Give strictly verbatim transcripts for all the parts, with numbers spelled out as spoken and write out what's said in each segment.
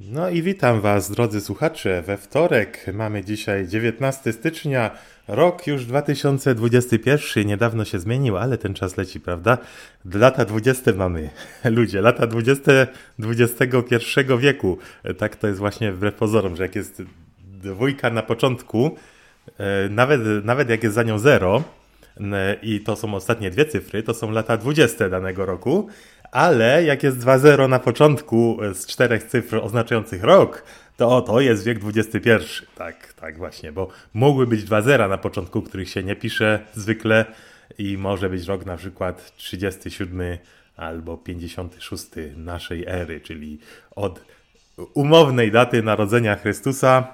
No i witam Was, drodzy słuchacze. We wtorek mamy dzisiaj dziewiętnastego stycznia, rok już dwa tysiące dwudziesty pierwszy. Niedawno się zmienił, ale ten czas leci, prawda? Lata dwudzieste mamy, ludzie, lata dwudzieste dwudziestego pierwszego wieku. Tak to jest właśnie wbrew pozorom, że jak jest dwójka na początku, nawet, nawet jak jest za nią zero, i to są ostatnie dwie cyfry, to są lata dwudzieste danego roku, ale jak jest dwa zero na początku z czterech cyfr oznaczających rok, to to jest wiek dwudziesty pierwszy. Tak, tak właśnie, bo mogły być dwa zera na początku, których się nie pisze zwykle i może być rok na przykład trzydziesty siódmy albo pięćdziesiąty szósty naszej ery, czyli od umownej daty narodzenia Chrystusa,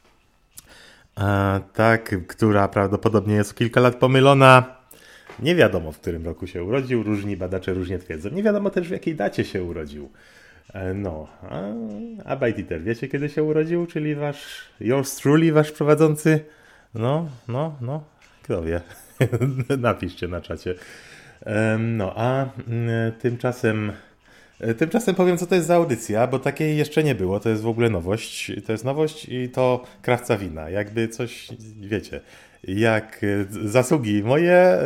a, tak, która prawdopodobnie jest o kilka lat pomylona. Nie wiadomo, w którym roku się urodził, różni badacze różnie twierdzą. Nie wiadomo też, w jakiej dacie się urodził. No, a, a Bajtiter, wiecie, kiedy się urodził? Czyli wasz, yours truly, wasz prowadzący? No, no, no, kto wie? Napiszcie na czacie. No, a tymczasem... Tymczasem powiem, co to jest za audycja, bo takiej jeszcze nie było. To jest w ogóle nowość. To jest nowość i to krawca wina. Jakby coś, wiecie, jak zasługi moje,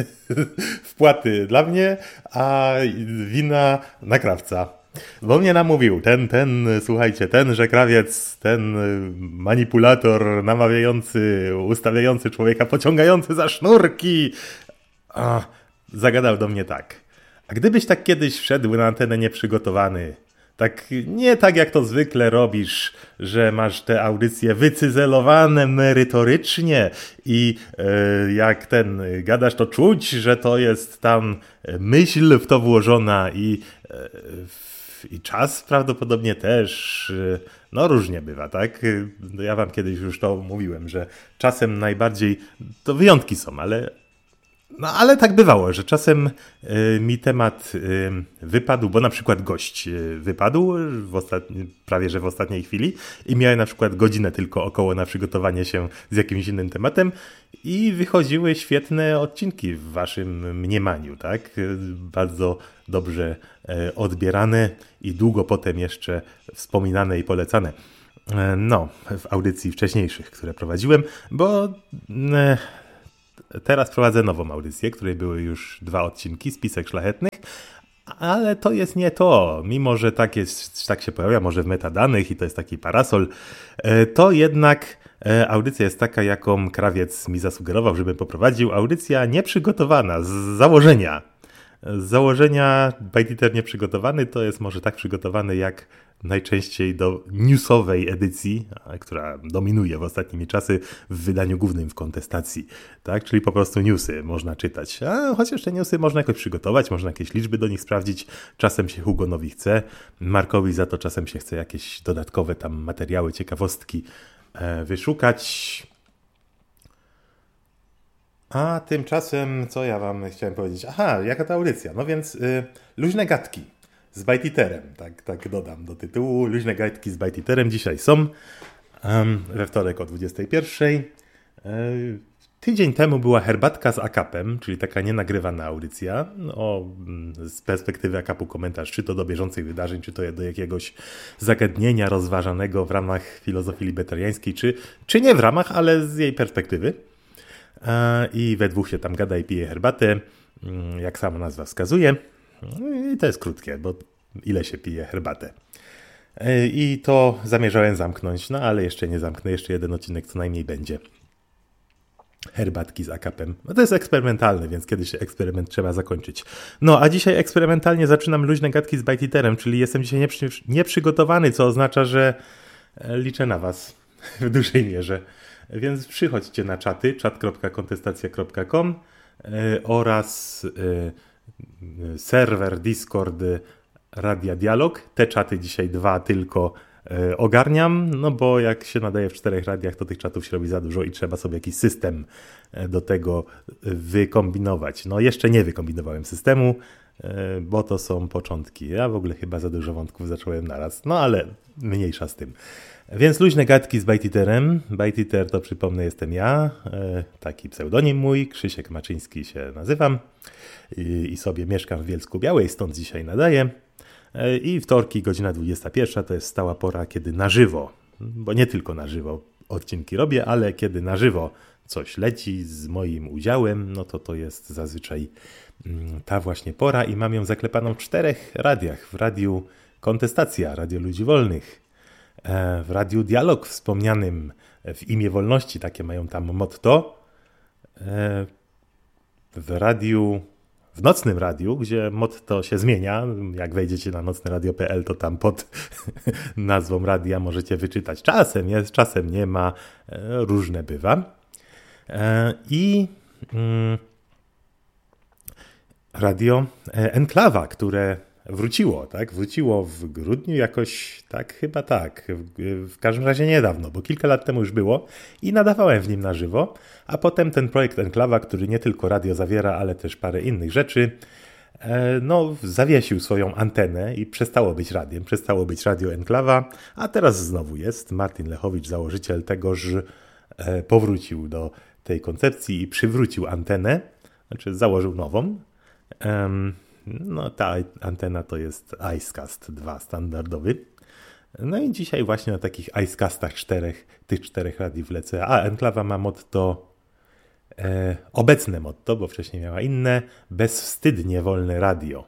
wpłaty dla mnie, a wina na krawca. Bo mnie namówił ten, ten, słuchajcie, tenże krawiec, ten manipulator namawiający, ustawiający człowieka, pociągający za sznurki. A, zagadał do mnie tak. A gdybyś tak kiedyś wszedł na antenę nieprzygotowany, tak nie tak jak to zwykle robisz, że masz te audycje wycyzelowane merytorycznie i e, jak ten gadasz, to czuć, że to jest tam myśl w to włożona i, e, i czas prawdopodobnie też, e, no różnie bywa, tak? Ja wam kiedyś już to mówiłem, że czasem najbardziej, to wyjątki są, ale No ale tak bywało, że czasem y, mi temat y, wypadł, bo na przykład gość y, wypadł w ostatni, prawie że w ostatniej chwili i miałem na przykład godzinę tylko około na przygotowanie się z jakimś innym tematem i wychodziły świetne odcinki w waszym mniemaniu, tak? Y, bardzo dobrze y, odbierane i długo potem jeszcze wspominane i polecane. Y, no, w audycji wcześniejszych, które prowadziłem, bo... Y, Teraz prowadzę nową audycję, której były już dwa odcinki, Spisek Szlachetnych, ale to jest nie to. Mimo że tak, jest, tak się pojawia może w metadanych i to jest taki parasol, to jednak audycja jest taka, jaką krawiec mi zasugerował, żebym poprowadził. Audycja nieprzygotowana, z założenia. Z założenia Bajtiter nieprzygotowany to jest może tak przygotowany jak najczęściej do newsowej edycji, która dominuje w ostatnimi czasy w wydaniu głównym w kontestacji, tak? Czyli po prostu newsy można czytać. A chociaż te newsy można jakoś przygotować, można jakieś liczby do nich sprawdzić. Czasem się Hugonowi chce, Markowi za to czasem się chce jakieś dodatkowe tam materiały, ciekawostki e, wyszukać. A tymczasem, co ja wam chciałem powiedzieć? Aha, jaka to audycja? No więc y, luźne gadki z Bajtiterem, tak, tak dodam do tytułu. Luźne gadki z Bajtiterem dzisiaj są um, we wtorek o dwudziestej pierwszej. Y, tydzień temu była herbatka z akapem, czyli taka nienagrywana audycja. O, z perspektywy akapu komentarz, czy to do bieżących wydarzeń, czy to do jakiegoś zagadnienia rozważanego w ramach filozofii libertariańskiej, czy, czy nie w ramach, ale z jej perspektywy. I we dwóch się tam gada i pije herbatę, jak sama nazwa wskazuje. I to jest krótkie, bo ile się pije herbatę. I to zamierzałem zamknąć, no ale jeszcze nie zamknę, jeszcze jeden odcinek co najmniej będzie. Herbatki z akapem. No to jest eksperymentalne, więc kiedyś eksperyment trzeba zakończyć. No a dzisiaj eksperymentalnie zaczynam luźne gadki z Bajtiterem, czyli jestem dzisiaj nieprzy, nieprzygotowany, co oznacza, że liczę na was w dużej mierze. Więc przychodźcie na czaty, czat kropka kontestacja kropka com yy, oraz yy, serwer Discord Radia Dialog. Te czaty dzisiaj dwa tylko yy, ogarniam, no bo jak się nadaje w czterech radiach, to tych czatów się robi za dużo i trzeba sobie jakiś system do tego wykombinować. No jeszcze nie wykombinowałem systemu, yy, bo to są początki. Ja w ogóle chyba za dużo wątków zacząłem naraz, no ale mniejsza z tym. Więc luźne gadki z Bajtiterem. Bajtiter to przypomnę jestem ja, taki pseudonim mój, Krzysiek Maczyński się nazywam i sobie mieszkam w Bielsku Białej, stąd dzisiaj nadaję. I wtorki, godzina dwudziesta pierwsza to jest stała pora, kiedy na żywo, bo nie tylko na żywo odcinki robię, ale kiedy na żywo coś leci z moim udziałem, no to to jest zazwyczaj ta właśnie pora i mam ją zaklepaną w czterech radiach. W radiu Kontestacja, Radio Ludzi Wolnych, w Radiu Dialog wspomnianym, w imię wolności, takie mają tam motto, w radiu, w Nocnym Radiu, gdzie motto się zmienia. Jak wejdziecie na nocne radio kropka p l, to tam pod nazwą radia możecie wyczytać. Czasem jest, czasem nie ma, różne bywa. I Radio Enklawa, które wróciło, tak? Wróciło w grudniu jakoś, tak, chyba tak. W, w każdym razie niedawno, bo kilka lat temu już było i nadawałem w nim na żywo, a potem ten projekt Enklawa, który nie tylko radio zawiera, ale też parę innych rzeczy, no zawiesił swoją antenę i przestało być radiem, przestało być Radio Enklawa, a teraz znowu jest. Martin Lechowicz, założyciel tegoż, powrócił do tej koncepcji i przywrócił antenę, znaczy założył nową. No ta antena to jest Icecast dwa standardowy. No i dzisiaj właśnie na takich Icecastach czterech, tych czterech radiów lecę. A Enklawa ma motto, e, obecne motto, bo wcześniej miała inne, bezwstydnie wolne radio.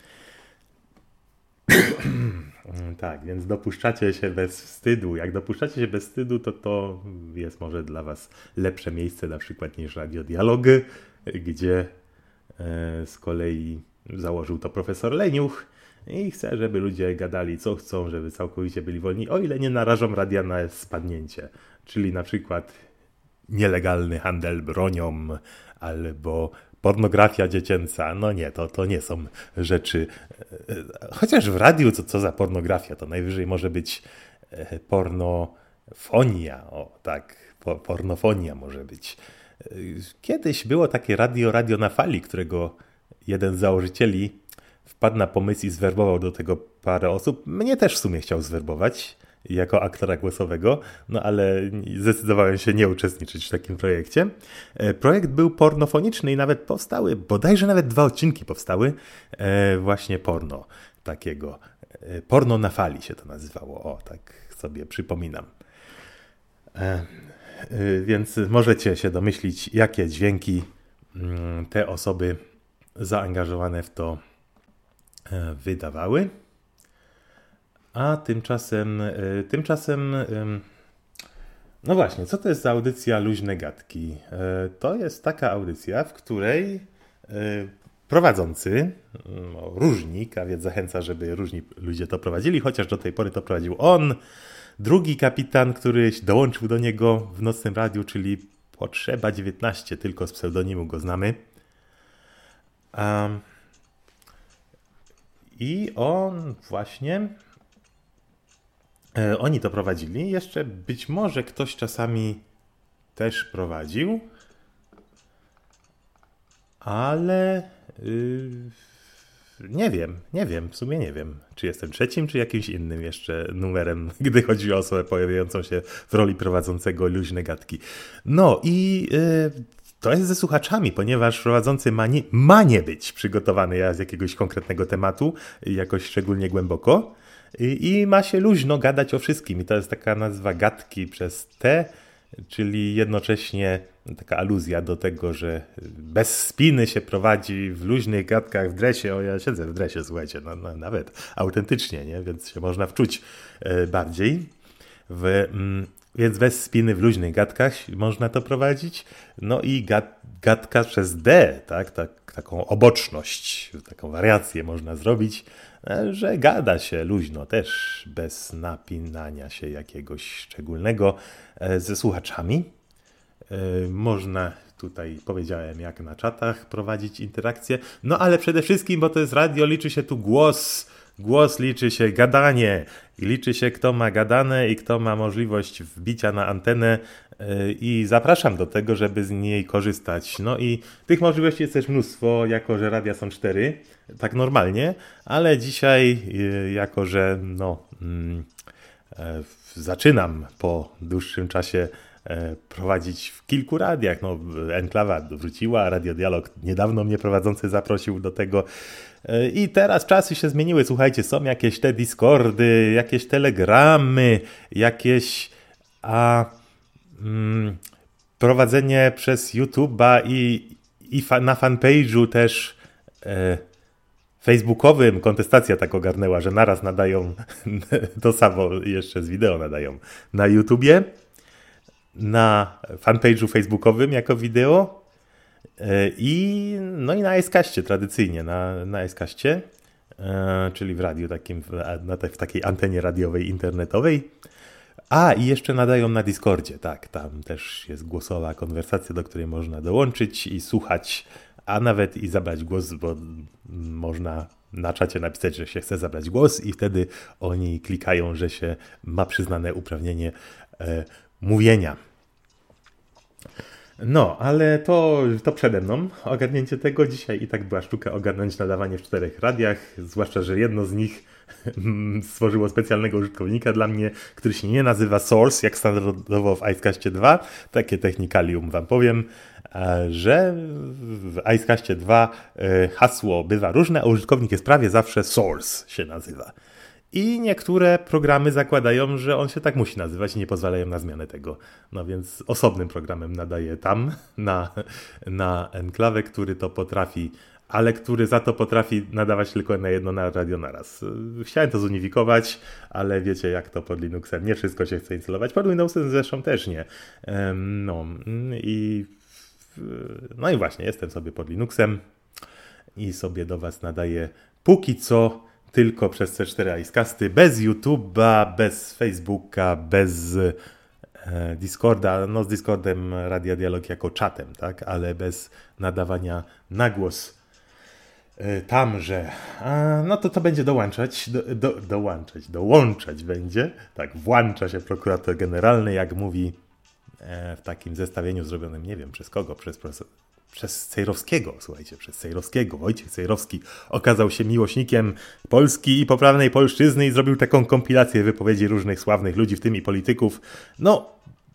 Tak, więc dopuszczacie się bez wstydu. Jak dopuszczacie się bez wstydu, to to jest może dla was lepsze miejsce na przykład niż Radio Dialog, gdzie e, z kolei założył to profesor Leniuch i chce, żeby ludzie gadali co chcą, żeby całkowicie byli wolni, o ile nie narażą radia na spadnięcie. Czyli na przykład nielegalny handel bronią albo pornografia dziecięca. No nie, to, to nie są rzeczy. Chociaż w radiu co, co za pornografia, to najwyżej może być pornofonia. O tak, pornofonia może być. Kiedyś było takie radio, Radio na Fali, którego jeden z założycieli wpadł na pomysł i zwerbował do tego parę osób. Mnie też w sumie chciał zwerbować jako aktora głosowego, no ale zdecydowałem się nie uczestniczyć w takim projekcie. Projekt był pornofoniczny i nawet powstały, bodajże nawet dwa odcinki powstały, właśnie porno takiego. Porno na Fali się to nazywało, o tak sobie przypominam. Więc możecie się domyślić, jakie dźwięki te osoby zaangażowane w to wydawały. A tymczasem, tymczasem, no właśnie, co to jest za audycja Luźne Gadki? To jest taka audycja, w której prowadzący, różni, a więc zachęca, żeby różni ludzie to prowadzili, chociaż do tej pory to prowadził on, drugi kapitan, który dołączył do niego w Nocnym Radiu, czyli Potrzeba dziewiętnaście, tylko z pseudonimu go znamy. Um, I on właśnie, e, oni to prowadzili. Jeszcze być może ktoś czasami też prowadził, ale yy, nie wiem, nie wiem, w sumie nie wiem, czy jestem trzecim, czy jakimś innym jeszcze numerem, gdy chodzi o osobę pojawiającą się w roli prowadzącego Luźne Gadki. No i yy, to jest ze słuchaczami, ponieważ prowadzący ma nie, ma nie być przygotowany z jakiegoś konkretnego tematu, jakoś szczególnie głęboko i, i ma się luźno gadać o wszystkim. I to jest taka nazwa gadki przez T, czyli jednocześnie taka aluzja do tego, że bez spiny się prowadzi w luźnych gadkach w dresie. O, ja siedzę w dresie, słuchajcie, no, no, nawet autentycznie, nie? Więc się można wczuć e, bardziej w... Mm, Więc bez spiny w luźnych gadkach można to prowadzić. No i gad, gadka przez D, tak? tak? Taką oboczność, taką wariację można zrobić, że gada się luźno też, bez napinania się jakiegoś szczególnego ze słuchaczami. Można, tutaj powiedziałem, jak na czatach prowadzić interakcję. No ale przede wszystkim, bo to jest radio, liczy się tu głos. Głos, liczy się gadanie i liczy się, kto ma gadane i kto ma możliwość wbicia na antenę i zapraszam do tego, żeby z niej korzystać. No i tych możliwości jest też mnóstwo, jako że radia są cztery, tak normalnie, ale dzisiaj, jako że no, mm, zaczynam po dłuższym czasie prowadzić w kilku radiach. No, Enklawa wróciła, Radio Dialog niedawno mnie prowadzący zaprosił do tego. I teraz czasy się zmieniły. Słuchajcie, są jakieś te Discordy, jakieś Telegramy, jakieś a, mm, prowadzenie przez YouTube'a i, i fa- na fanpage'u też e, facebookowym kontestacja tak ogarnęła, że naraz nadają to samo, jeszcze z wideo nadają na YouTubie, na fanpage'u facebookowym jako wideo i no i na Icecaście tradycyjnie, na, na Icecaście, czyli w radiu takim, w, na te, w takiej antenie radiowej, internetowej. A, i jeszcze nadają na Discordzie, tak, tam też jest głosowa konwersacja, do której można dołączyć i słuchać, a nawet i zabrać głos, bo można na czacie napisać, że się chce zabrać głos i wtedy oni klikają, że się ma przyznane uprawnienie e, mówienia. No, ale to, to przede mną ogarnięcie tego. Dzisiaj i tak była sztuka ogarnąć nadawanie w czterech radiach, zwłaszcza, że jedno z nich stworzyło specjalnego użytkownika dla mnie, który się nie nazywa Source, jak standardowo w Icecaście dwa. Takie technikalium wam powiem, że w Icecaście dwa hasło bywa różne, a użytkownik jest prawie zawsze Source się nazywa. I niektóre programy zakładają, że on się tak musi nazywać i nie pozwalają na zmianę tego. No więc osobnym programem nadaję tam na, na Enklawę, który to potrafi, ale który za to potrafi nadawać tylko na jedno na radio naraz. Chciałem to zunifikować, ale wiecie jak to pod Linuxem. Nie wszystko się chce instalować. Pod Windowsem zresztą też nie. No i, no i właśnie, jestem sobie pod Linuxem i sobie do was nadaję póki co tylko przez C cztery Icecasty, bez YouTube'a, bez Facebooka, bez e, Discorda, no z Discordem Radio Dialog jako czatem, tak, ale bez nadawania na głos e, tamże. A, no to to będzie dołączać, do, do, dołączać, dołączać będzie, tak, włącza się prokurator generalny, jak mówi e, w takim zestawieniu zrobionym, nie wiem przez kogo, przez profesor Przez Cejrowskiego, słuchajcie, przez Cejrowskiego. Wojciech Cejrowski okazał się miłośnikiem Polski i poprawnej polszczyzny i zrobił taką kompilację wypowiedzi różnych sławnych ludzi, w tym i polityków. No,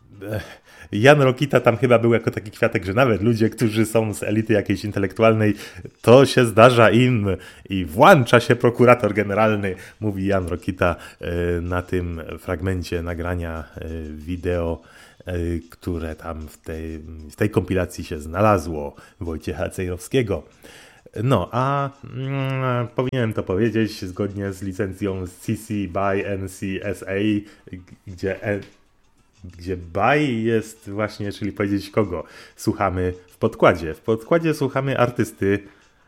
Jan Rokita tam chyba był jako taki kwiatek, że nawet ludzie, którzy są z elity jakiejś intelektualnej, to się zdarza im i włącza się prokurator generalny, mówi Jan Rokita na tym fragmencie nagrania wideo, które tam w tej, w tej kompilacji się znalazło Wojciecha Cejrowskiego. No, a mm, powinienem to powiedzieć zgodnie z licencją C C by N C S A, gdzie, e, gdzie by jest właśnie, czyli powiedzieć kogo słuchamy w podkładzie. W podkładzie słuchamy artysty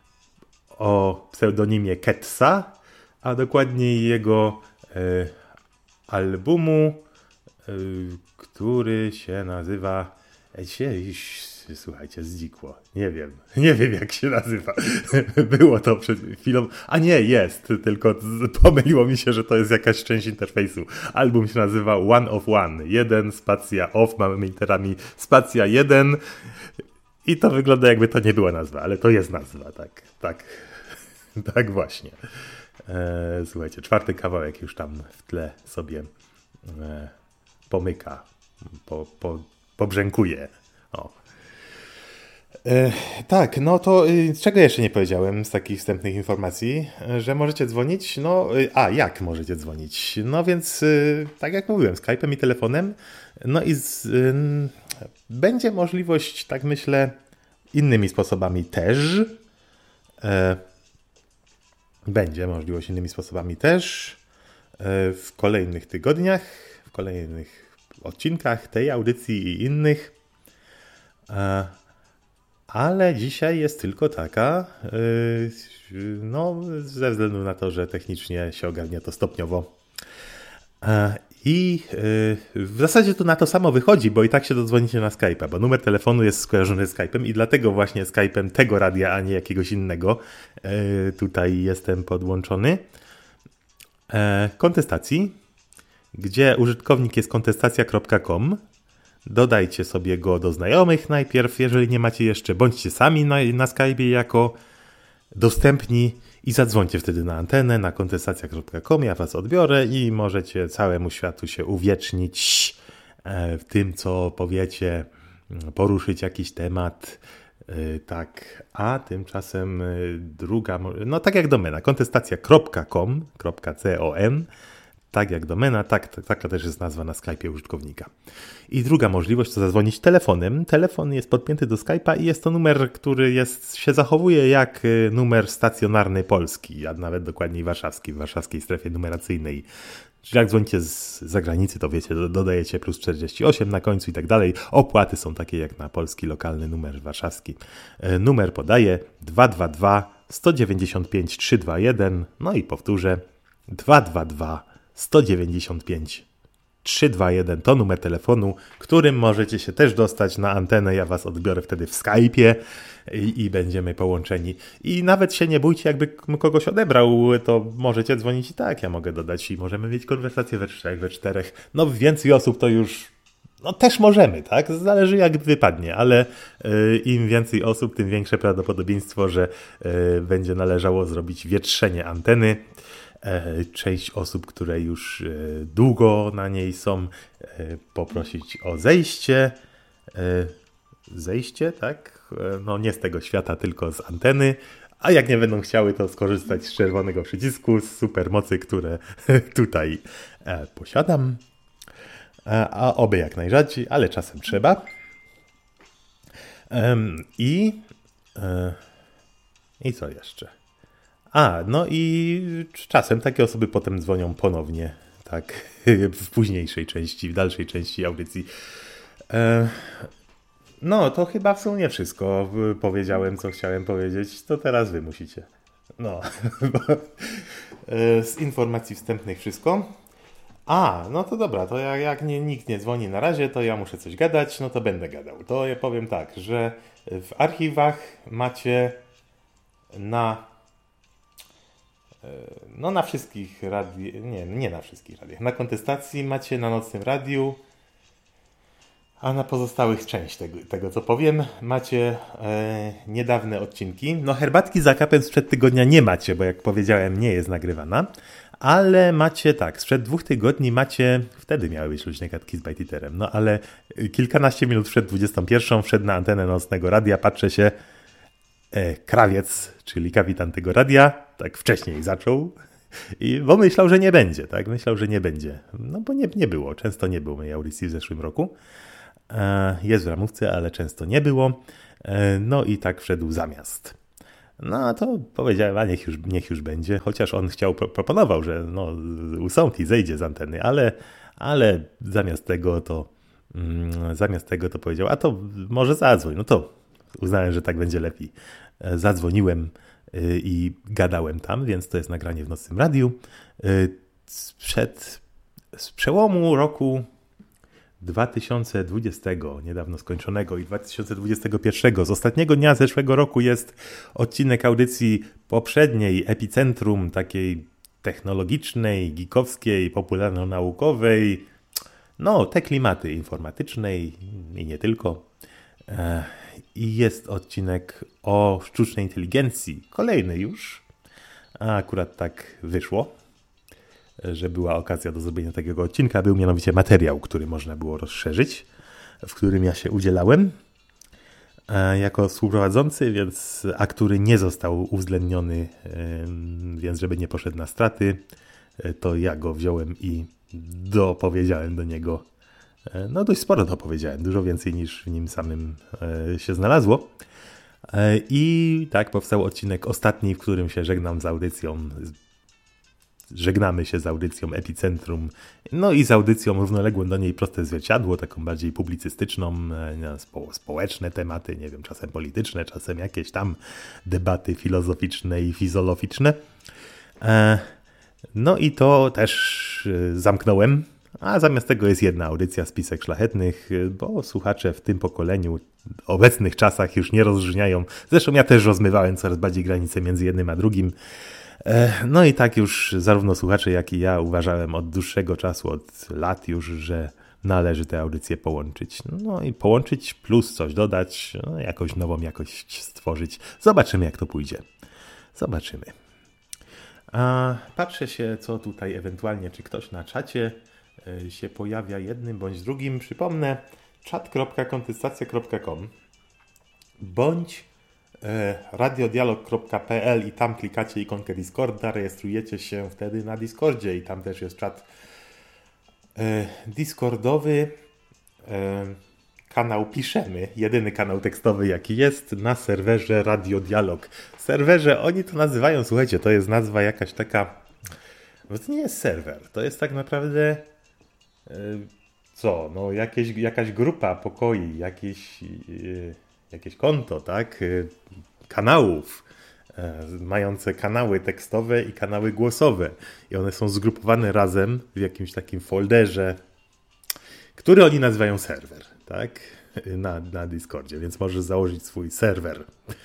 o pseudonimie Ketsa, a dokładniej jego e, albumu, e, który się nazywa... Się, słuchajcie, zdzikło. Nie wiem. Nie wiem, jak się nazywa. Było to przed chwilą. A nie, jest. Tylko pomyliło mi się, że to jest jakaś część interfejsu. Album się nazywa One of One. Jeden, spacja off, mamy literami spacja jeden. I to wygląda, jakby to nie była nazwa, ale to jest nazwa. Tak, tak. Tak właśnie. E, słuchajcie, czwarty kawałek już tam w tle sobie e, pomyka. Po, po, pobrzękuje. O. E, tak, no to y, czego jeszcze nie powiedziałem z takich wstępnych informacji, że możecie dzwonić, no, y, a jak możecie dzwonić? No więc, y, tak jak mówiłem, Skype'em i telefonem, no i z, y, będzie możliwość, tak myślę, innymi sposobami też, e, będzie możliwość innymi sposobami też e, w kolejnych tygodniach, w kolejnych odcinkach tej audycji i innych. Ale dzisiaj jest tylko taka, no ze względu na to, że technicznie się ogarnia to stopniowo. I w zasadzie to na to samo wychodzi, bo i tak się dodzwonicie na Skype'a, bo numer telefonu jest skojarzony z Skype'em i dlatego właśnie Skype'em tego radia, a nie jakiegoś innego tutaj jestem podłączony. Kontestacji, gdzie użytkownik jest kontestacja kropka com. Dodajcie sobie go do znajomych najpierw, jeżeli nie macie jeszcze, bądźcie sami na, na Skype'ie jako dostępni i zadzwońcie wtedy na antenę na kontestacja kropka com, ja was odbiorę i możecie całemu światu się uwiecznić w tym, co powiecie, poruszyć jakiś temat. Tak, a tymczasem druga, no tak jak domena, kontestacja kropka com, .com, tak jak domena, tak, tak, taka też jest nazwa na Skype'ie użytkownika. I druga możliwość to zadzwonić telefonem. Telefon jest podpięty do Skype'a i jest to numer, który jest, się zachowuje jak numer stacjonarny polski, a nawet dokładniej warszawski, w warszawskiej strefie numeracyjnej. Czyli jak dzwonicie z zagranicy, to wiecie, dodajecie plus czterdzieści osiem na końcu i tak dalej. Opłaty są takie jak na polski lokalny numer warszawski. Numer podaję dwa dwa dwa, sto dziewięćdziesiąt pięć, trzysta dwadzieścia jeden. No i powtórzę dwa dwa dwa, sto dziewięćdziesiąt pięć, trzysta dwadzieścia jeden to numer telefonu, którym możecie się też dostać na antenę. Ja was odbiorę wtedy w Skype'ie i, i będziemy połączeni. I nawet się nie bójcie, jakby kogoś odebrał, to możecie dzwonić i tak, ja mogę dodać i możemy mieć konwersację we trzech, we czterech. No więcej osób to już no też możemy, tak? Zależy jak wypadnie, ale y, im więcej osób, tym większe prawdopodobieństwo, że y, będzie należało zrobić wietrzenie anteny. Część osób, które już długo na niej są, poprosić o zejście. Zejście, tak? No nie z tego świata, tylko z anteny. A jak nie będą chciały, to skorzystać z czerwonego przycisku, z supermocy, które tutaj posiadam. A oby jak najrzadziej, ale czasem trzeba. I, i co jeszcze? A, no i czasem takie osoby potem dzwonią ponownie, tak, w późniejszej części, w dalszej części audycji. E, no, to chyba w sumie wszystko. Powiedziałem, co chciałem powiedzieć, to teraz wy musicie. No, z informacji wstępnych wszystko. A, no to dobra, to jak, jak nie, nikt nie dzwoni na razie, to ja muszę coś gadać, no to będę gadał. To ja powiem tak, że w archiwach macie na... No na wszystkich radiach, nie, nie na wszystkich radiach. Na kontestacji macie na nocnym radiu, a na pozostałych część tego, tego co powiem, macie e, niedawne odcinki. No herbatki z akapem sprzed tygodnia nie macie, bo jak powiedziałem nie jest nagrywana, ale macie tak, sprzed dwóch tygodni macie, wtedy miały być luźne gadki z Bajtiterem, no ale kilkanaście minut przed dwudziestą pierwszą wszedł na antenę nocnego radia, patrzę się, e, krawiec, czyli kapitan tego radia, tak wcześniej zaczął, i, bo myślał, że nie będzie, tak? Myślał, że nie będzie. No bo nie, nie było, często nie było mojej audycji w zeszłym roku. E, jest w ramówce, ale często nie było. E, no i tak wszedł zamiast. No to powiedziałem, a niech już, niech już będzie, chociaż on chciał, pro, proponował, że no usąpi, zejdzie z anteny, ale, ale zamiast tego to mm, zamiast tego to powiedział, a to może zadzwoń. No to uznałem, że tak będzie lepiej. E, zadzwoniłem i gadałem tam, więc to jest nagranie w nocnym radiu. Sprzed, z przełomu roku dwa tysiące dwudziestego, niedawno skończonego, i dwa tysiące dwudziestego pierwszego, z ostatniego dnia zeszłego roku jest odcinek audycji poprzedniej, Epicentrum, takiej technologicznej, geekowskiej, popularno-naukowej, no te klimaty informatycznej i nie tylko. I jest odcinek o sztucznej inteligencji, kolejny już, a akurat tak wyszło, że była okazja do zrobienia takiego odcinka. Był mianowicie materiał, który można było rozszerzyć, w którym ja się udzielałem jako współprowadzący, więc, a który nie został uwzględniony, więc żeby nie poszedł na straty, to ja go wziąłem i dopowiedziałem do niego. No dość sporo dopowiedziałem, dużo więcej niż w nim samym się znalazło. I tak powstał odcinek ostatni, w którym się żegnam z audycją. Żegnamy się z audycją Epicentrum, no i z audycją równoległą do niej Proste Zwierciadło, taką bardziej publicystyczną, spo, społeczne tematy, nie wiem, czasem polityczne, czasem jakieś tam debaty filozoficzne i fizoloficzne. No i to też zamknąłem. A zamiast tego jest jedna audycja, Spisek Szlachetnych, bo słuchacze w tym pokoleniu, w obecnych czasach już nie rozróżniają. Zresztą ja też rozmywałem coraz bardziej granice między jednym a drugim. No i tak już zarówno słuchacze, jak i ja uważałem od dłuższego czasu, od lat już, że należy te audycje połączyć. No i połączyć plus coś dodać, no jakąś nową jakość stworzyć. Zobaczymy, jak to pójdzie. Zobaczymy. A patrzę się, co tutaj ewentualnie, czy ktoś na czacie się pojawia jednym bądź drugim. Przypomnę, czat kropka kontestacja kropka com bądź radiodialog kropka p l i tam klikacie ikonkę Discorda, rejestrujecie się wtedy na Discordzie i tam też jest czat Discordowy. Kanał piszemy, jedyny kanał tekstowy jaki jest na serwerze Radiodialog. Serwerze, oni to nazywają, słuchajcie, to jest nazwa jakaś taka, bo to nie jest serwer, to jest tak naprawdę co, no jakieś, jakaś grupa pokoi, jakieś, jakieś konto, tak, kanałów, mające kanały tekstowe i kanały głosowe i one są zgrupowane razem w jakimś takim folderze, który oni nazywają serwer, tak, na, na Discordzie, więc możesz założyć swój serwer.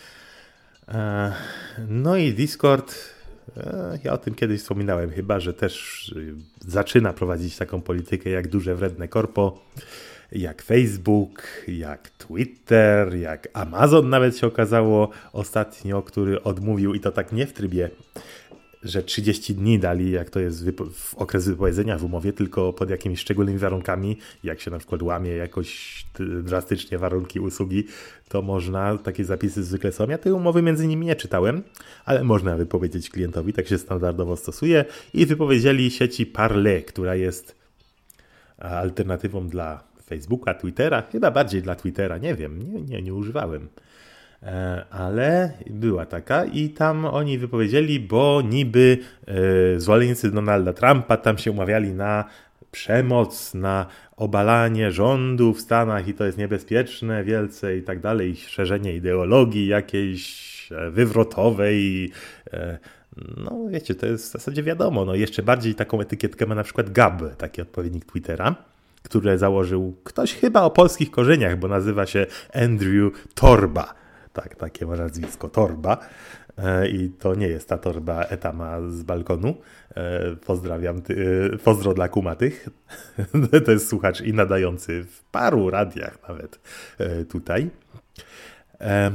No i Discord, ja o tym kiedyś wspominałem chyba, że też zaczyna prowadzić taką politykę jak duże wredne korpo, jak Facebook, jak Twitter, jak Amazon nawet się okazało ostatnio, który odmówił i to tak nie w trybie, że trzydzieści dni dali, jak to jest wypo- w okres wypowiedzenia w umowie, tylko pod jakimiś szczególnymi warunkami, jak się na przykład łamie jakoś drastycznie warunki usługi, to można, takie zapisy zwykle są. Ja tej umowy między nimi nie czytałem, ale można wypowiedzieć klientowi, tak się standardowo stosuje i wypowiedzieli sieci Parler, która jest alternatywą dla Facebooka, Twittera, chyba bardziej dla Twittera, nie wiem, nie, nie, nie używałem. Ale była taka i tam oni wypowiedzieli, bo niby e, zwolennicy Donalda Trumpa tam się umawiali na przemoc, na obalanie rządu w Stanach i to jest niebezpieczne wielce i tak dalej, szerzenie ideologii jakiejś wywrotowej. E, no wiecie, to jest w zasadzie wiadomo, no jeszcze bardziej taką etykietkę ma na przykład Gab, taki odpowiednik Twittera, który założył ktoś chyba o polskich korzeniach, bo nazywa się Andrew Torba. Tak, takie ma nazwisko, Torba. E, I to nie jest ta torba Etama z balkonu. E, pozdrawiam, ty, e, pozdro dla kumatych. To jest słuchacz i nadający w paru radiach nawet e, tutaj. E,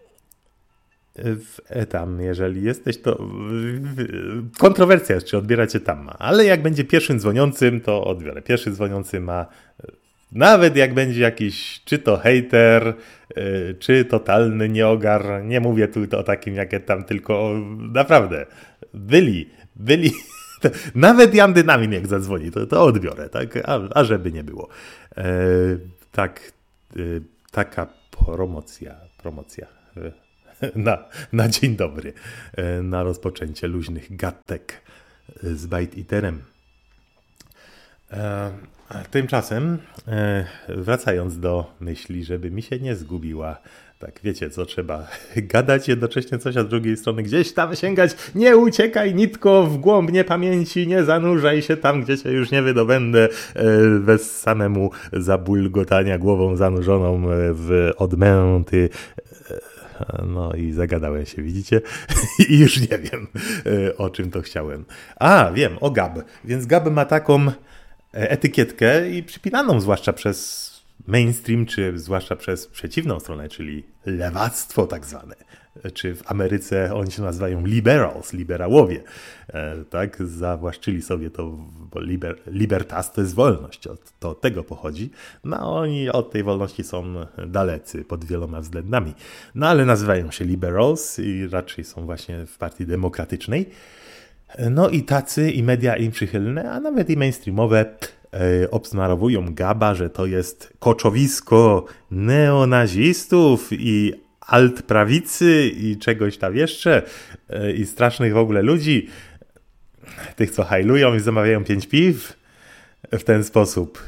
w Etam, jeżeli jesteś, to kontrowersja jest, czy odbieracie tam. Ale jak będzie pierwszym dzwoniącym, to odbiorę. Pierwszy dzwoniący ma... Nawet jak będzie jakiś, czy to hejter, yy, czy totalny nieogar, nie mówię tu o takim jak tam, tylko naprawdę byli, byli, nawet Jan Dynamin jak zadzwoni, to, to odbiorę, tak, a, a żeby nie było. Yy, tak, yy, taka promocja, promocja yy, na, na dzień dobry, yy, na rozpoczęcie luźnych gadek z Byte Eaterem. Yy, Tymczasem, wracając do myśli, żeby mi się nie zgubiła, tak wiecie co, trzeba gadać jednocześnie coś, a z drugiej strony gdzieś tam sięgać, nie uciekaj nitko w głąb niepamięci, nie zanurzaj się tam, gdzie się już nie wydobędę, bez samemu zabulgotania głową zanurzoną w odmęty. No i zagadałem się, widzicie? I już nie wiem, o czym to chciałem. A, wiem, o Gab. Więc Gab ma taką etykietkę i przypinaną zwłaszcza przez mainstream, czy zwłaszcza przez przeciwną stronę, czyli lewactwo tak zwane. Czy w Ameryce oni się nazywają liberals, liberałowie. E, tak, zawłaszczyli sobie to, bo liber, libertas to jest wolność, to od tego pochodzi. No oni od tej wolności są dalecy pod wieloma względami. No ale nazywają się liberals i raczej są właśnie w partii demokratycznej. No i tacy, i media im przychylne, a nawet i mainstreamowe e, obsmarowują Gaba, że to jest koczowisko neonazistów i altprawicy i czegoś tam jeszcze e, i strasznych w ogóle ludzi, tych co hajlują i zamawiają pięć piw w ten sposób.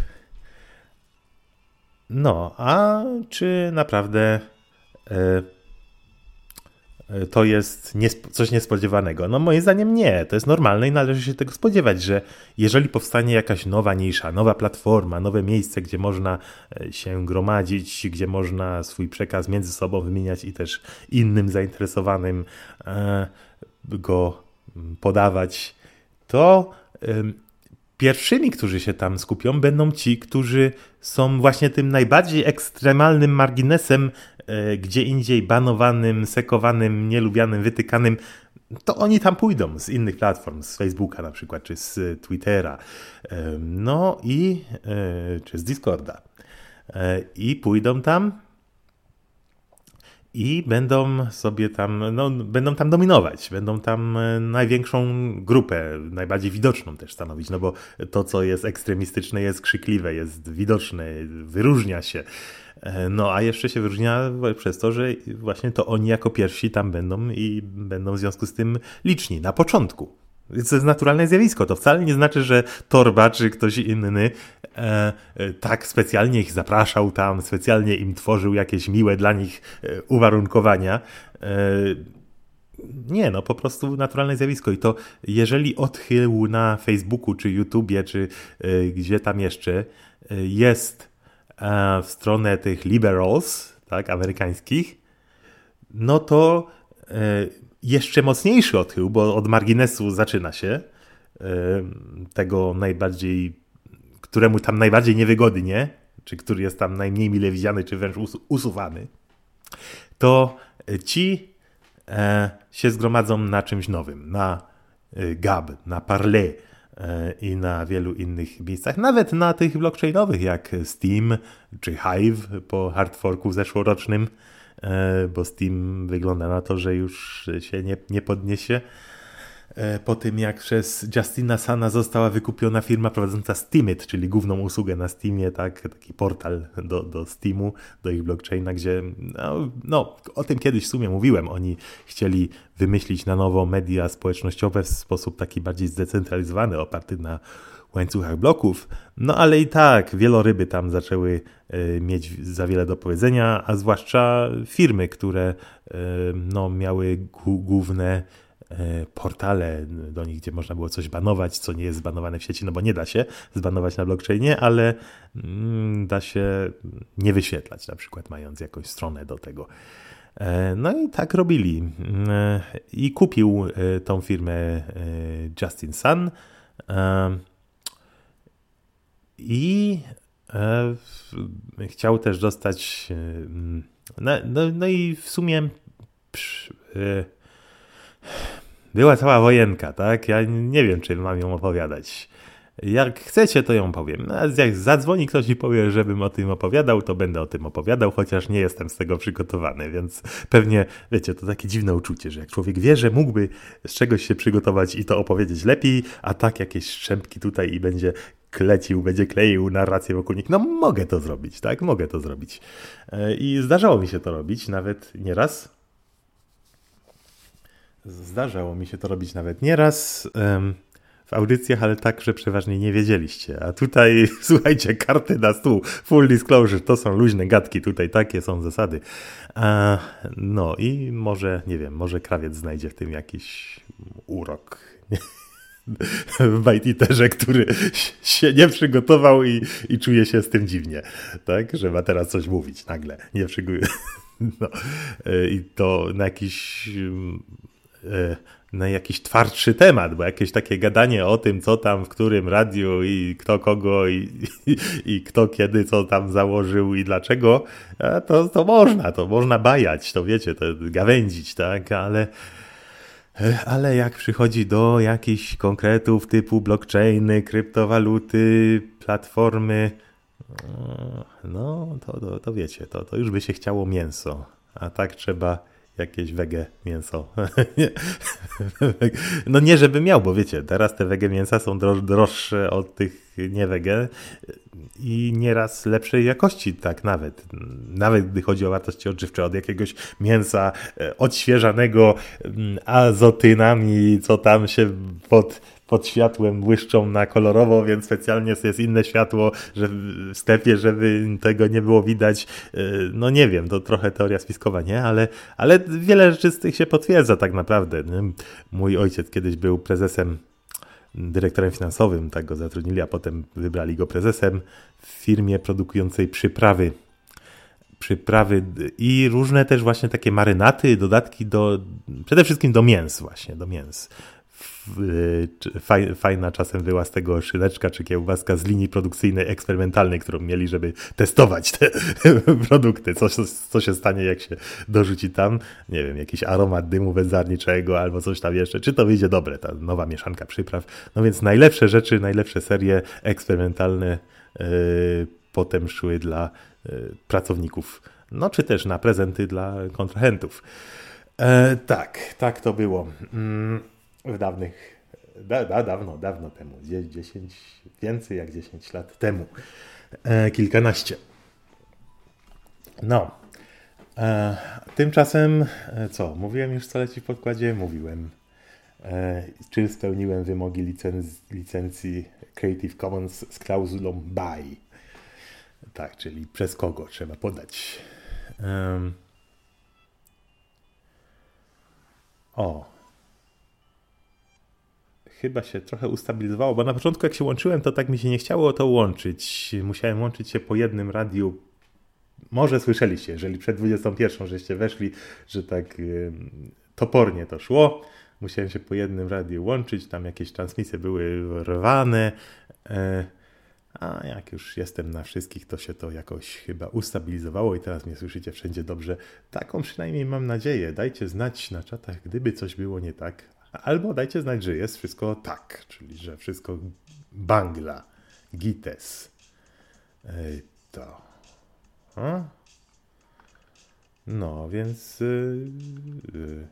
No, a czy naprawdę e, to jest niesp- coś niespodziewanego? No moim zdaniem nie, to jest normalne i należy się tego spodziewać, że jeżeli powstanie jakaś nowa nisza, nowa platforma, nowe miejsce, gdzie można się gromadzić, gdzie można swój przekaz między sobą wymieniać i też innym zainteresowanym e, go podawać, to e, pierwszymi, którzy się tam skupią, będą ci, którzy są właśnie tym najbardziej ekstremalnym marginesem, gdzie indziej banowanym, sekowanym, nielubianym, wytykanym. to oni tam pójdą z innych platform, z Facebooka na przykład, czy z Twittera, no i czy z Discorda. I pójdą tam i będą sobie tam, no, będą tam dominować, będą tam największą grupę, najbardziej widoczną też stanowić, no bo to, co jest ekstremistyczne, jest krzykliwe, jest widoczne, wyróżnia się. No a jeszcze się wyróżnia przez to, że właśnie to oni jako pierwsi tam będą i będą w związku z tym liczni na początku. To jest naturalne zjawisko. To wcale nie znaczy, że Torba czy ktoś inny e, e, tak specjalnie ich zapraszał tam, specjalnie im tworzył jakieś miłe dla nich e, uwarunkowania. E, nie, no po prostu naturalne zjawisko. I to jeżeli odchył na Facebooku, czy YouTubie, czy e, gdzie tam jeszcze e, jest e, w stronę tych liberals, tak, amerykańskich, no to e, jeszcze mocniejszy odchył, bo od marginesu zaczyna się, tego najbardziej, któremu tam najbardziej niewygodnie, czy który jest tam najmniej mile widziany, czy wręcz usuwany, to ci się zgromadzą na czymś nowym, na Gab, na Parler i na wielu innych miejscach, nawet na tych blockchainowych jak Steam czy Hive po hardforku zeszłorocznym, bo Steam wygląda na to, że już się nie, nie podniesie. Po tym jak przez Justina Sana została wykupiona firma prowadząca Steemit, czyli główną usługę na Steamie, tak, taki portal do, do Steamu, do ich blockchaina, gdzie no, no, o tym kiedyś w sumie mówiłem. Oni chcieli wymyślić na nowo media społecznościowe w sposób taki bardziej zdecentralizowany, oparty na łańcuchach bloków, no ale i tak wieloryby tam zaczęły y, mieć za wiele do powiedzenia, a zwłaszcza firmy, które y, no, miały g- główne y, portale do nich, gdzie można było coś banować, co nie jest zbanowane w sieci, no bo nie da się zbanować na blockchainie, ale y, da się nie wyświetlać, na przykład mając jakąś stronę do tego. No i tak robili. I kupił tą firmę Justin Sun. I e, chciał też dostać, e, no, no, no i w sumie psz, e, była cała wojenka, tak? Ja nie wiem, czy mam ją opowiadać. Jak chcecie, to ją powiem. No, jak zadzwoni ktoś i powie, żebym o tym opowiadał, to będę o tym opowiadał, chociaż nie jestem z tego przygotowany, więc pewnie, wiecie, to takie dziwne uczucie, że jak człowiek wie, że mógłby z czegoś się przygotować i to opowiedzieć lepiej, a tak jakieś strzępki tutaj i będzie klecił, będzie kleił narrację wokół nich. No mogę to zrobić, tak? Mogę to zrobić. I zdarzało mi się to robić nawet nieraz. Zdarzało mi się to robić nawet nieraz w audycjach, ale tak, że przeważnie nie wiedzieliście. A tutaj, słuchajcie, karty na stół, full disclosure, to są luźne gadki, tutaj takie są zasady. A, no i może, nie wiem, może krawiec znajdzie w tym jakiś urok. W Bajtiterze, który się nie przygotował i, i czuje się z tym dziwnie, tak, że ma teraz coś mówić nagle, nie przygotuje. No. I to na jakiś na jakiś twardszy temat, bo jakieś takie gadanie o tym, co tam, w którym radiu i kto kogo i, i, i kto kiedy co tam założył i dlaczego, to, to można, to można bajać, to wiecie, to gawędzić, tak, ale Ale jak przychodzi do jakichś konkretów typu blockchainy, kryptowaluty, platformy, no to, to, to wiecie, to, to już by się chciało mięso, a tak trzeba jakieś wege mięso. No nie, żeby miał, bo wiecie, teraz te wege mięsa są droższe od tych nie wege i nieraz lepszej jakości, tak nawet. Nawet gdy chodzi o wartości odżywcze, od jakiegoś mięsa odświeżanego azotynami, co tam się pod, pod światłem błyszczą na kolorowo, więc specjalnie jest inne światło że w sklepie, żeby tego nie było widać. No nie wiem, to trochę teoria spiskowa, nie? Ale, ale wiele rzeczy z tych się potwierdza tak naprawdę. Mój ojciec kiedyś był prezesem, dyrektorem finansowym, tak go zatrudnili, a potem wybrali go prezesem w firmie produkującej przyprawy. Przyprawy i różne też właśnie takie marynaty, dodatki do, przede wszystkim do mięs właśnie, do mięs. Fajna czasem była z tego szyneczka czy kiełbaska z linii produkcyjnej eksperymentalnej, którą mieli, żeby testować te produkty, co, co się stanie, jak się dorzuci tam, nie wiem, jakiś aromat dymu wędzarniczego albo coś tam jeszcze, czy to wyjdzie dobre, ta nowa mieszanka przypraw. No więc najlepsze rzeczy, najlepsze serie eksperymentalne yy, potem szły dla yy, pracowników, no czy też na prezenty dla kontrahentów. E, tak, tak to było. Mm. W dawnych, da, da, dawno, dawno temu, dziesięć, więcej jak dziesięć lat temu, e, kilkanaście. No, e, tymczasem, e, co, mówiłem już co leci w podkładzie? Mówiłem. E, czy spełniłem wymogi licenz, licencji Creative Commons z klauzulą by? Tak, czyli przez kogo trzeba podać. E, o. Chyba się trochę ustabilizowało, bo na początku jak się łączyłem, to tak mi się nie chciało to łączyć. Musiałem łączyć się po jednym radiu. Może słyszeliście, jeżeli przed dwudziestą pierwszą żeście weszli, że tak y, topornie to szło. Musiałem się po jednym radiu łączyć, tam jakieś transmisje były rwane. Y, a jak już jestem na wszystkich, to się to jakoś chyba ustabilizowało i teraz mnie słyszycie wszędzie dobrze. Taką przynajmniej mam nadzieję. Dajcie znać na czatach, gdyby coś było nie tak. Albo dajcie znać, że jest wszystko tak, czyli że wszystko bangla, gites. Ej, to. A? No, więc... Yy, yy.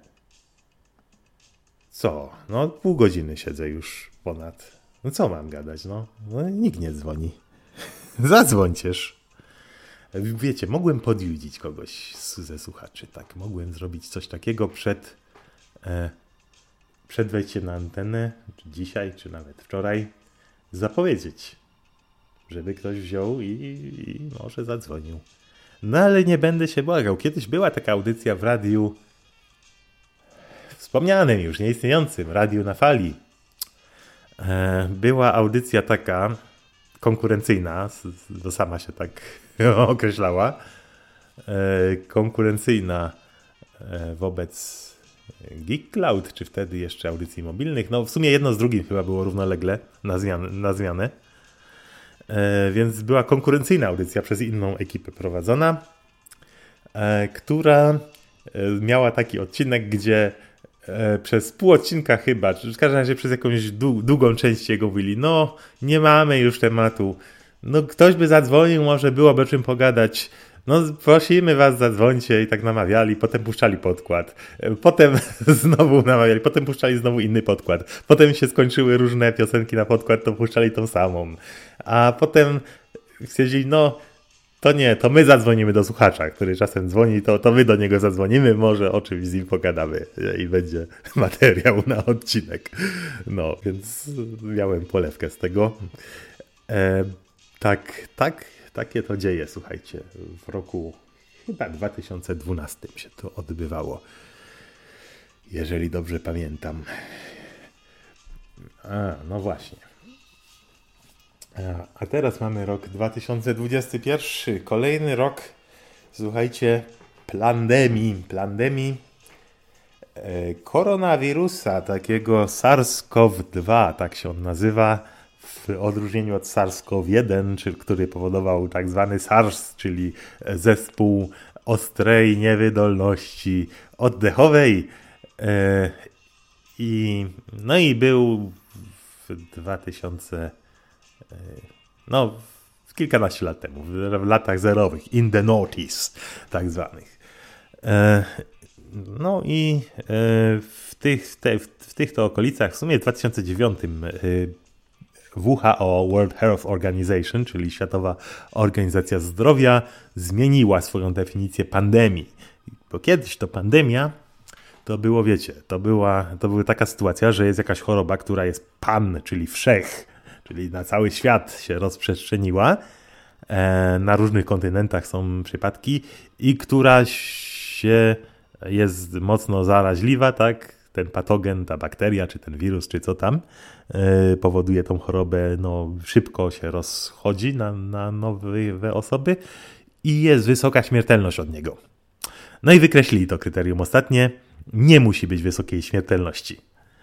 Co? No, pół godziny siedzę już ponad. No co mam gadać, no? No nikt nie dzwoni. Zadzwońcież. Wiecie, mogłem podjudzić kogoś ze słuchaczy, tak? Mogłem zrobić coś takiego przed... E, przed wejściem na antenę, czy dzisiaj, czy nawet wczoraj, zapowiedzieć, żeby ktoś wziął i, i może zadzwonił. No ale nie będę się błagał. Kiedyś była taka audycja w radiu, wspomnianym już, nieistniejącym, Radiu na Fali. E, była audycja taka konkurencyjna, to sama się tak określała, e, konkurencyjna e, wobec Geek Cloud, czy wtedy jeszcze audycji mobilnych. No w sumie jedno z drugim chyba było równolegle na zmianę. Na zmianę. E, więc była konkurencyjna audycja przez inną ekipę prowadzona, e, która e, miała taki odcinek, gdzie e, przez pół odcinka chyba, czy w każdym razie przez jakąś długą część jego mówili, no nie mamy już tematu, no ktoś by zadzwonił, może byłoby o czym pogadać. No prosimy was, zadzwońcie i tak namawiali, potem puszczali podkład, potem znowu namawiali, potem puszczali znowu inny podkład, potem się skończyły różne piosenki na podkład, to puszczali tą samą, a potem stwierdzili, no to nie, to my zadzwonimy do słuchacza, który czasem dzwoni, to, to my do niego zadzwonimy, może o czymś z nim pogadamy i będzie materiał na odcinek. No, więc miałem polewkę z tego. E, tak, tak. Takie to dzieje, słuchajcie, w roku chyba dwa tysiące dwunastym się to odbywało, jeżeli dobrze pamiętam. A, no właśnie. A, a teraz mamy rok dwa tysiące dwudziesty pierwszy, kolejny rok, słuchajcie, pandemii, pandemii e, koronawirusa, takiego SARS-CoV dwa, tak się on nazywa, w odróżnieniu od SARS-CoV jeden, czyli, który powodował tak zwany SARS, czyli zespół ostrej niewydolności oddechowej. E, i, no i był w dwa tysiące, e, no w kilkanaście lat temu, w, w latach zerowych, in the noughties tak zwanych. E, no i e, w, tych, te, w tych to okolicach, w sumie w dwa tysiące dziewiątym e, W H O, World Health Organization, czyli Światowa Organizacja Zdrowia, zmieniła swoją definicję pandemii. Bo kiedyś to pandemia to było, wiecie, to była, to była taka sytuacja, że jest jakaś choroba, która jest pan, czyli wszech, czyli na cały świat się rozprzestrzeniła. E, na różnych kontynentach są przypadki i która się jest mocno zaraźliwa, tak? Ten patogen, ta bakteria, czy ten wirus, czy co tam yy, powoduje tą chorobę, no szybko się rozchodzi na, na nowe osoby i jest wysoka śmiertelność od niego. No i wykreślili to kryterium ostatnie, nie musi być wysokiej śmiertelności.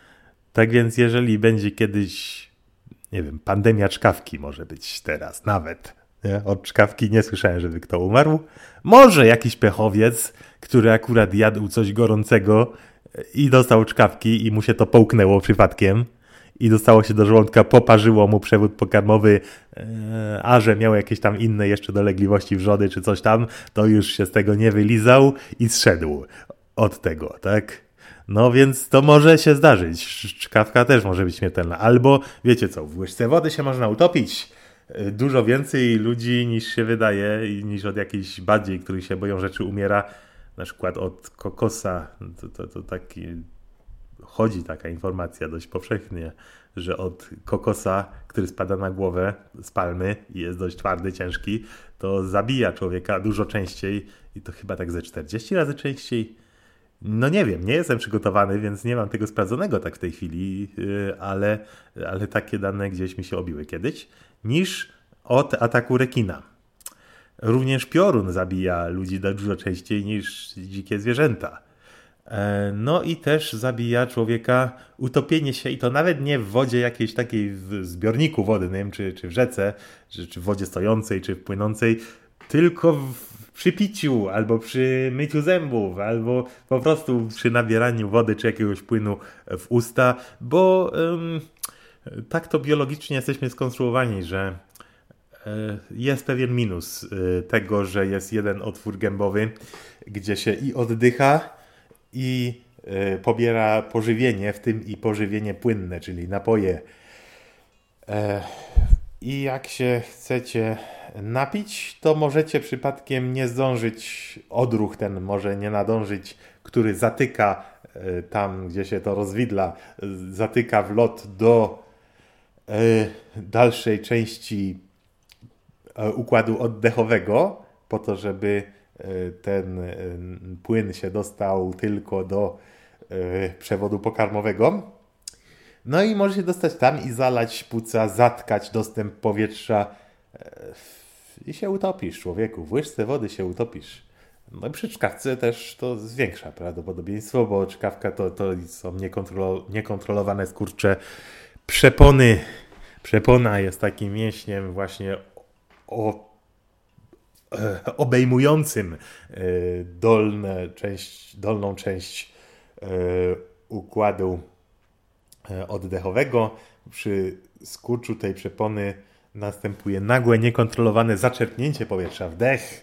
Tak więc jeżeli będzie kiedyś, nie wiem, pandemia czkawki może być teraz nawet. Nie? Od czkawki nie słyszałem, żeby kto umarł. Może jakiś pechowiec, który akurat jadł coś gorącego i dostał czkawki i mu się to połknęło przypadkiem i dostało się do żołądka, poparzyło mu przewód pokarmowy, a że miał jakieś tam inne jeszcze dolegliwości wrzody czy coś tam, to już się z tego nie wylizał i zszedł od tego, tak? No więc to może się zdarzyć. Czkawka też może być śmiertelna. Albo, wiecie co, w łyżce wody się można utopić. Dużo więcej ludzi niż się wydaje i niż od jakichś bardziej, których się boją rzeczy umiera. Na przykład od kokosa. To, to, to taki... Chodzi taka informacja dość powszechnie, że od kokosa, który spada na głowę z palmy i jest dość twardy, ciężki, to zabija człowieka dużo częściej i to chyba tak ze czterdzieści razy częściej. No nie wiem, nie jestem przygotowany, więc nie mam tego sprawdzonego tak w tej chwili, ale, ale takie dane gdzieś mi się obiły kiedyś, niż od ataku rekina. Również piorun zabija ludzi dużo częściej niż dzikie zwierzęta. No i też zabija człowieka utopienie się i to nawet nie w wodzie jakiejś takiej w zbiorniku wodnym, czy, czy w rzece, czy, czy w wodzie stojącej, czy w płynącej, tylko w przy piciu, albo przy myciu zębów, albo po prostu przy nabieraniu wody czy jakiegoś płynu w usta, bo ym, tak to biologicznie jesteśmy skonstruowani, że y, jest pewien minus y, tego, że jest jeden otwór gębowy, gdzie się i oddycha, i y, pobiera pożywienie, w tym i pożywienie płynne, czyli napoje. E, I jak się chcecie napić, to możecie przypadkiem nie zdążyć, odruch ten może nie nadążyć, który zatyka y, tam, gdzie się to rozwidla, y, zatyka wlot do y, dalszej części y, układu oddechowego, po to, żeby ten płyn się dostał tylko do przewodu pokarmowego. No i może się dostać tam i zalać płuca, zatkać dostęp powietrza i się utopisz, człowieku. W łyżce wody się utopisz. No i przy czkawce też to zwiększa prawdopodobieństwo, bo czkawka to, to są niekontrolo- niekontrolowane skurcze przepony. Przepona jest takim mięśniem właśnie o obejmującym dolne część, dolną część układu oddechowego. Przy skurczu tej przepony następuje nagłe, niekontrolowane zaczerpnięcie powietrza, wdech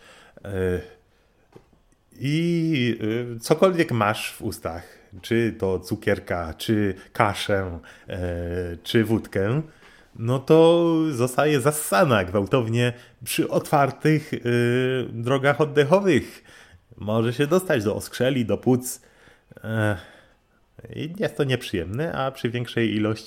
i cokolwiek masz w ustach, czy to cukierka, czy kaszę, czy wódkę, no to zostaje zassana gwałtownie przy otwartych yy, drogach oddechowych. Może się dostać do oskrzeli, do płuc. Yy, jest to nieprzyjemne, a przy większej ilości